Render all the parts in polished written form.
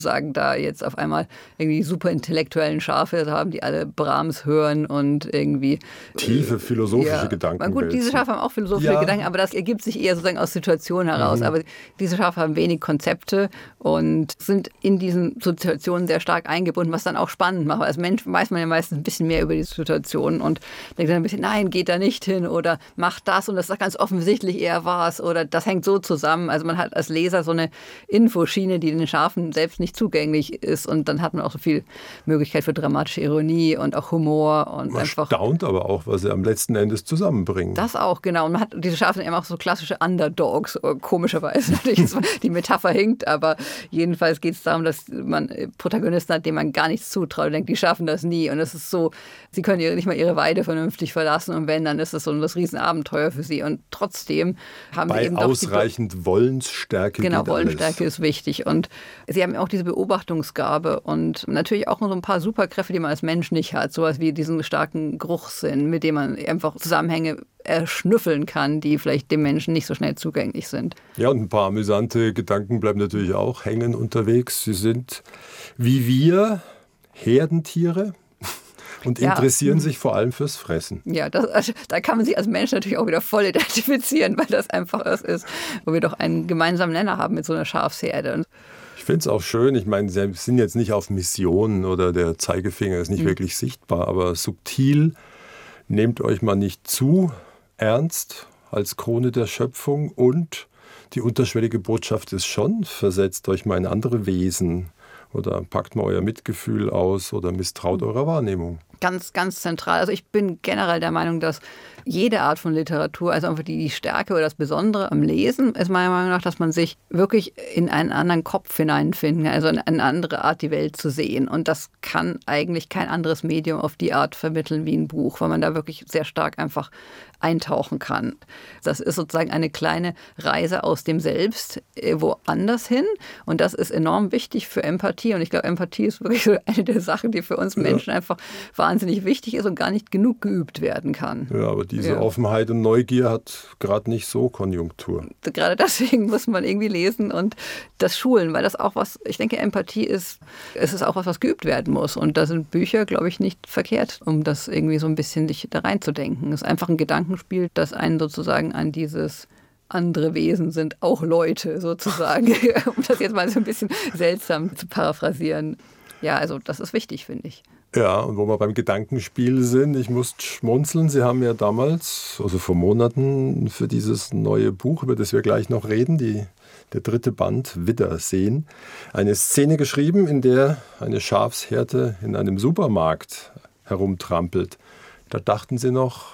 sagen, da jetzt auf einmal irgendwie super intellektuellen Schafe haben, die alle Brahms hören und irgendwie tiefe philosophische Gedanken. Gut, diese Schafe haben auch philosophische Gedanken, aber das ergibt sich eher sozusagen aus Situationen heraus. Aber diese Schafe haben wenig Konzepte und sind in diesen Situationen sehr stark eingebunden, was dann auch spannend macht. Als Mensch weiß man ja meistens ein bisschen mehr über die Situation und denkt dann ein bisschen, nein, geht da nicht hin oder macht das und das ist ganz offensichtlich eher was oder das hängt so zusammen. Also man hat als Leser so eine Infoschiene, die den Schafen selbst nicht zugänglich ist und dann hat man auch so viel Möglichkeit für dramatische Ironie und auch Humor. Und man einfach staunt aber auch, was sie am letzten Endes zusammenbringen. Das auch, genau. Und man hat diese Schafe sind eben auch so klassische Underdogs, komischerweise. Die Metapher hinkt, aber jedenfalls geht es darum, dass man Protagonisten hat, denen man gar nichts zutraut und denkt, die schaffen das nie. Und es ist so, sie können nicht mal ihre Weide vernünftig verlassen und wenn, dann ist das so das Riesenabenteuer für sie. Und trotzdem haben sie eben doch ausreichend Wollensstärke. Genau, Wollensstärke ist wichtig. Und sie haben auch diese Beobachtungsgabe und natürlich auch so ein paar Superkräfte, die man als Mensch nicht hat. Sowas wie diesen starken Geruchssinn, mit dem man einfach Zusammenhänge erschnüffeln kann, die vielleicht dem Menschen nicht so schnell zugänglich sind. Ja, und ein paar amüsante Gedanken bleiben natürlich auch hängen unterwegs. Sie sind wie wir Herdentiere. Und interessieren sich vor allem fürs Fressen. Ja, da kann man sich als Mensch natürlich auch wieder voll identifizieren, weil das einfach das ist, wo wir doch einen gemeinsamen Nenner haben mit so einer Schafsherde. Ich finde es auch schön, ich meine, sie sind jetzt nicht auf Missionen oder der Zeigefinger ist nicht wirklich sichtbar, aber subtil, nehmt euch mal nicht zu ernst als Krone der Schöpfung und die unterschwellige Botschaft ist schon, versetzt euch mal in andere Wesen oder packt mal euer Mitgefühl aus oder misstraut eurer Wahrnehmung. Ganz, ganz zentral. Also ich bin generell der Meinung, dass jede Art von Literatur, also einfach die Stärke oder das Besondere am Lesen, ist meiner Meinung nach, dass man sich wirklich in einen anderen Kopf hineinfinden kann, also in eine andere Art, die Welt zu sehen. Und das kann eigentlich kein anderes Medium auf die Art vermitteln wie ein Buch, weil man da wirklich sehr stark einfach eintauchen kann. Das ist sozusagen eine kleine Reise aus dem Selbst woanders hin. Und das ist enorm wichtig für Empathie. Und ich glaube, Empathie ist wirklich so eine der Sachen, die für uns Menschen einfach wahnsinnig wichtig ist und gar nicht genug geübt werden kann. Ja, aber diese Offenheit und Neugier hat gerade nicht so Konjunktur. Gerade deswegen muss man irgendwie lesen und das schulen, weil das auch was, ich denke, Empathie ist auch was geübt werden muss. Und da sind Bücher, glaube ich, nicht verkehrt, um das irgendwie so ein bisschen sich da reinzudenken. Es ist einfach ein Gedankenspiel, das einen sozusagen an dieses andere Wesen sind auch Leute sozusagen, um das jetzt mal so ein bisschen seltsam zu paraphrasieren. Ja, also das ist wichtig, finde ich. Ja, und wo wir beim Gedankenspiel sind, ich muss schmunzeln. Sie haben ja damals, also vor Monaten, für dieses neue Buch, über das wir gleich noch reden, der 3. Band, Wiedersehen, eine Szene geschrieben, in der eine Schafsherde in einem Supermarkt herumtrampelt. Da dachten Sie noch,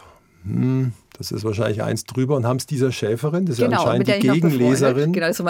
das ist wahrscheinlich eins drüber und haben es dieser Schäferin, das ist ja anscheinend die Gegenleserin, genau, das ist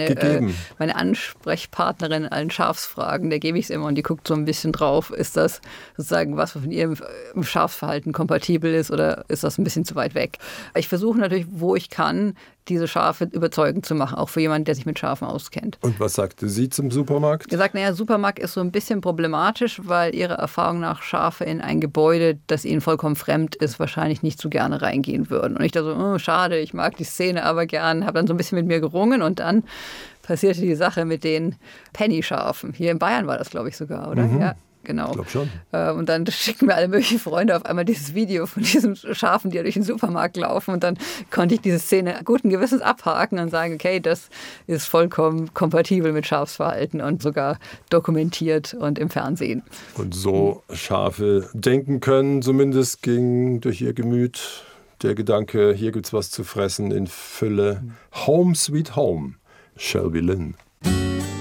meine Ansprechpartnerin in allen Schafsfragen, der gebe ich es immer und die guckt so ein bisschen drauf, ist das sozusagen was von ihrem Schafsverhalten kompatibel ist oder ist das ein bisschen zu weit weg. Ich versuche natürlich, wo ich kann, diese Schafe überzeugend zu machen, auch für jemanden, der sich mit Schafen auskennt. Und was sagte sie zum Supermarkt? Sie sagt, Supermarkt ist so ein bisschen problematisch, weil ihrer Erfahrung nach Schafe in ein Gebäude, das ihnen vollkommen fremd ist, wahrscheinlich nicht so gerne reingehen würden. Und ich dachte so, schade, ich mag die Szene aber gern, habe dann so ein bisschen mit mir gerungen und dann passierte die Sache mit den Penny-Schafen. Hier in Bayern war das, glaube ich, sogar, oder? Ja. Genau. Ich glaube schon. Und dann schicken mir alle möglichen Freunde auf einmal dieses Video von diesen Schafen, die durch den Supermarkt laufen. Und dann konnte ich diese Szene guten Gewissens abhaken und sagen, okay, das ist vollkommen kompatibel mit Schafsverhalten und sogar dokumentiert und im Fernsehen. Und so Schafe denken können, zumindest ging durch ihr Gemüt der Gedanke, hier gibt's was zu fressen in Fülle. Home Sweet Home, Shelby Lynne.